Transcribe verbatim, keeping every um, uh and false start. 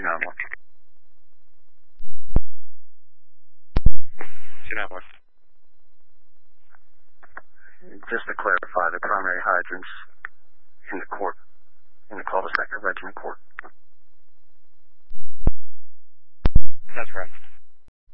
nine one. two nine one. Just to clarify, the primary hydrants in the court, in the cul-de-sac are registered.